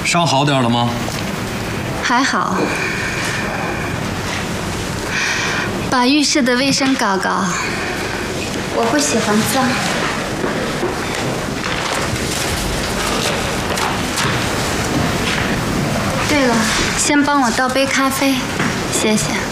伤好点了吗？ 还好。把浴室的卫生搞搞，我不喜欢脏。对了，先帮我倒杯咖啡，谢谢。